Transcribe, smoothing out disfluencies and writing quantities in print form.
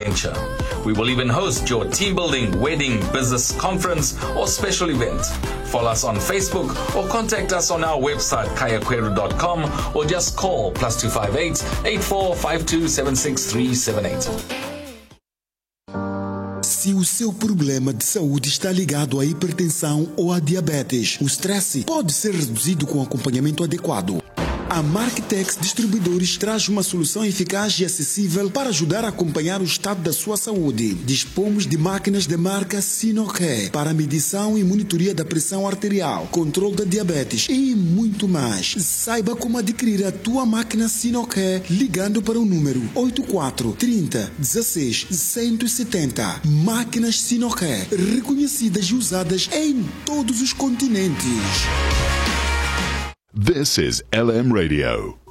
nature. We will even host your team building, wedding, business conference or special event. Follow us on Facebook or contact us on our website kayakweru.com or just call +258 8452 76378. Se o seu problema de saúde está ligado à hipertensão ou à diabetes, o estresse pode ser reduzido com acompanhamento adequado. A Marktex Distribuidores traz uma solução eficaz e acessível para ajudar a acompanhar o estado da sua saúde. Dispomos de máquinas de marca Sinocare para medição e monitoria da pressão arterial, controle da diabetes e muito mais. Saiba como adquirir a tua máquina Sinocare ligando para o número 84 30 16 170. Máquinas Sinocare, reconhecidas e usadas em todos os continentes. This is LM Radio.